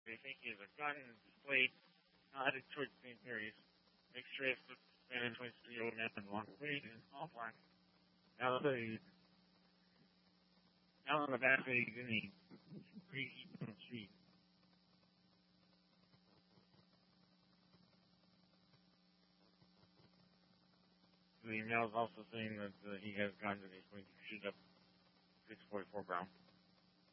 they think he has a gun displayed, not headed towards St. Mary's. X-ray of the man 23-year-old man in long sleeve and all black. Now on the back of he's in a crazy street. The email is also saying that he has guns and he's going to shoot up 644 Brown.